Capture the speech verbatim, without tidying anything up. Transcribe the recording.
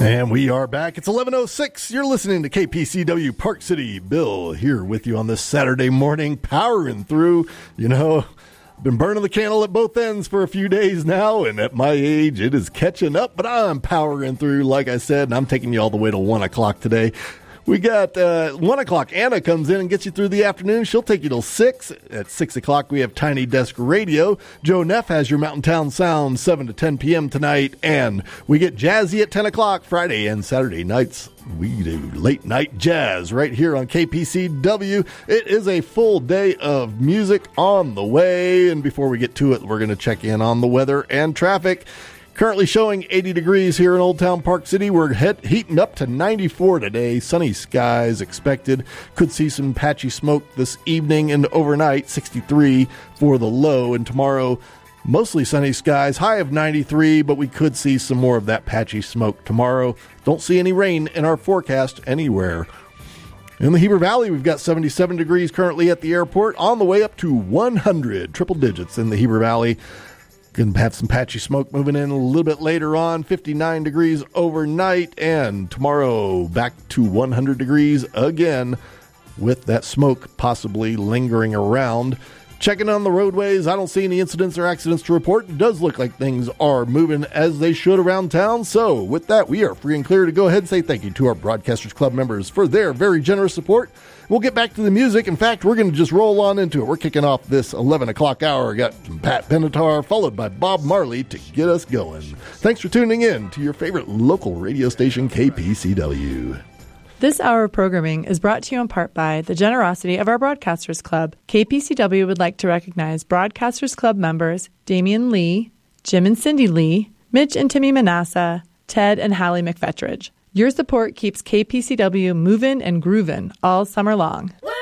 And we are back. It's eleven oh six. You're listening to K P C W Park City. Bill here with you on this Saturday morning, powering through. You know, been burning the candle at both ends for a few days now, and at my age, it is catching up, but I'm powering through, like I said, and I'm taking you all the way to one o'clock today. We got uh, one o'clock. Anna comes in and gets you through the afternoon. She'll take you till six. At six o'clock, we have Tiny Desk Radio. Joe Neff has your Mountain Town Sound, seven to ten p.m. tonight. And we get Jazzy at ten o'clock Friday and Saturday nights. We do late night jazz right here on K P C W. It is a full day of music on the way. And before we get to it, we're going to check in on the weather and traffic. Currently showing eighty degrees here in Old Town Park City. We're head, heating up to ninety-four today. Sunny skies expected. Could see some patchy smoke this evening and overnight. sixty-three for the low. And tomorrow, mostly sunny skies. High of ninety-three, but we could see some more of that patchy smoke tomorrow. Don't see any rain in our forecast anywhere. In the Heber Valley, we've got seventy-seven degrees currently at the airport. On the way up to one hundred. Triple digits in the Heber Valley. Going to have some patchy smoke moving in a little bit later on. fifty-nine degrees overnight. And tomorrow back to one hundred degrees again with that smoke possibly lingering around. Checking on the roadways. I don't see any incidents or accidents to report. It does look like things are moving as they should around town. So with that, we are free and clear to go ahead and say thank you to our Broadcasters Club members for their very generous support. We'll get back to the music. In fact, we're going to just roll on into it. We're kicking off this eleven o'clock hour. Got Pat Benatar followed by Bob Marley to get us going. Thanks for tuning in to your favorite local radio station, K P C W. This hour of programming is brought to you in part by the generosity of our Broadcasters Club. K P C W would like to recognize Broadcasters Club members Damian Lee, Jim and Cindy Lee, Mitch and Timmy Manassa, Ted and Hallie McFetridge. Your support keeps K P C W moving and grooving all summer long. Woo!